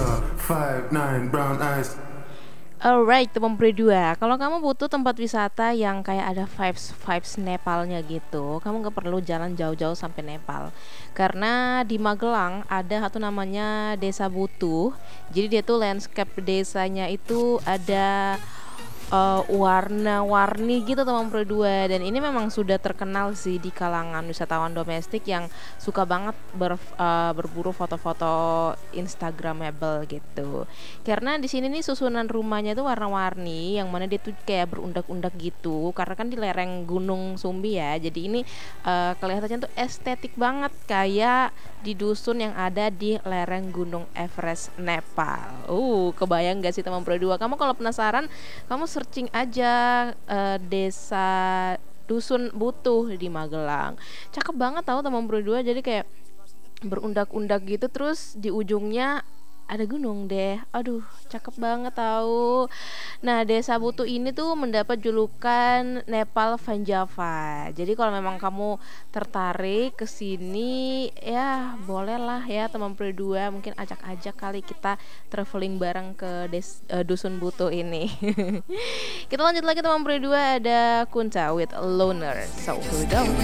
Alright, teman berdua. Kalau kamu butuh tempat wisata yang kayak ada vibes vibes Nepalnya gitu, kamu nggak perlu jalan jauh-jauh sampai Nepal. Karena di Magelang ada satu namanya Desa Butuh. Jadi dia tuh landscape desanya itu ada warna-warni gitu teman berdua, dan ini memang sudah terkenal sih di kalangan wisatawan domestik yang suka banget berburu foto-foto instagramable gitu. Karena di sini nih susunan rumahnya tuh warna-warni, yang mana dia tuh kayak berundak-undak gitu. Karena kan di lereng Gunung Sumbi ya. Jadi ini kelihatannya tuh estetik banget kayak di dusun yang ada di lereng Gunung Everest Nepal. Kebayang gak sih teman berdua? Kamu kalau penasaran, kamu searching aja desa dusun Butuh di Magelang. Cakep banget tahu teman berdua. Jadi kayak berundak-undak gitu, terus di ujungnya ada gunung deh. Aduh, cakep banget tahu. Nah, Desa Butuh ini tuh mendapat julukan Nepal Van Java. Jadi kalau memang kamu tertarik ke sini, ya bolehlah ya teman berdua, mungkin ajak-ajak kali kita traveling bareng ke Dusun Butuh ini. Kita lanjut lagi teman berdua, ada Kunta with Loner. So, here we go.